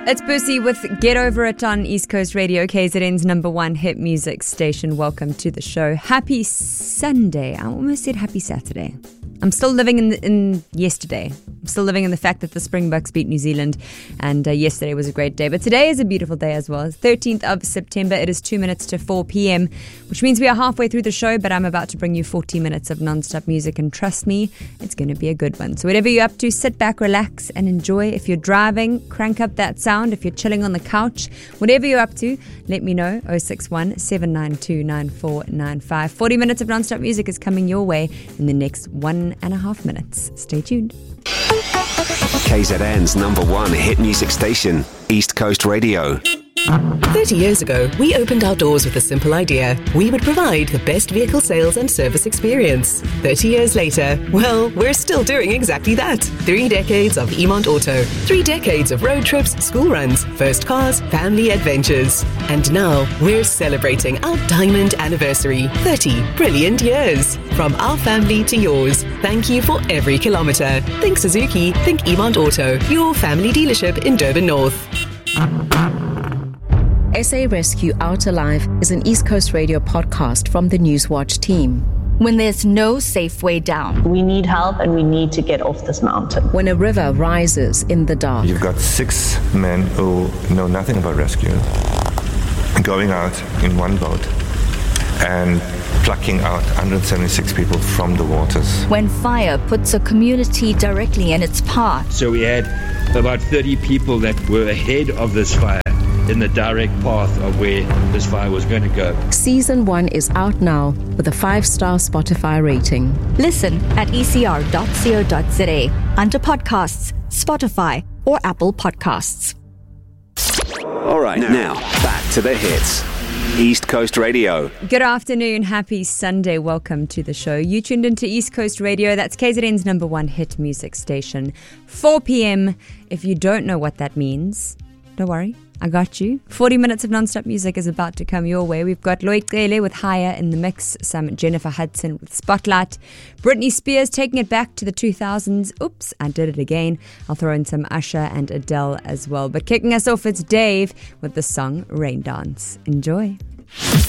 It's Bussy with Get Over It on East Coast Radio, KZN's number one hit music station. Welcome to the show. Happy Sunday. I almost said happy Saturday. I'm still living in yesterday. I'm still living in the fact that the Springboks beat New Zealand, and yesterday was a great day. But today is a beautiful day as well. It's 13th of September. It is 2 minutes to 4 p.m., which means we are halfway through the show, but I'm about to bring you 40 minutes of non-stop music, and trust me, it's going to be a good one. So whatever you're up to, sit back, relax, and enjoy. If you're driving, crank up that sound. If you're chilling on the couch, whatever you're up to, let me know. 061 792 9495. 40 minutes of non-stop music is coming your way in the next 1.5 minutes. Stay tuned. KZN's number one hit music station, East Coast Radio. 30 years ago, we opened our doors with a simple idea. We would provide the best vehicle sales and service experience. 30 years later, well, we're still doing exactly that. 3 decades of Emont Auto. 3 decades of road trips, school runs, first cars, family adventures. And now, we're celebrating our diamond anniversary. 30 brilliant years. From our family to yours, thank you for every kilometre. Think Suzuki, think Emont Auto, your family dealership in Durban North. SA Rescue Out Alive is an East Coast Radio podcast from the Newswatch team. When there's no safe way down. We need help and we need to get off this mountain. When a river rises in the dark. You've got 6 men who know nothing about rescue going out in one boat and plucking out 176 people from the waters. When fire puts a community directly in its path. So we had about 30 people that were ahead of this fire in the direct path of where this fire was going to go. Season 1 is out now with a 5-star Spotify rating. Listen at ecr.co.za under podcasts, Spotify, or Apple Podcasts. All right, now back to the hits. East Coast Radio. Good afternoon. Happy Sunday. Welcome to the show. You tuned into East Coast Radio. That's KZN's number one hit music station. 4 p.m. If you don't know what that means, don't worry. I got you. 40 minutes of non-stop music is about to come your way. We've got Lloyd Cele with Higher in the mix, some Jennifer Hudson with Spotlight, Britney Spears taking it back to the 2000s. Oops, I did it again. I'll throw in some Usher and Adele as well. But kicking us off, it's Dave with the song Rain Dance. Enjoy.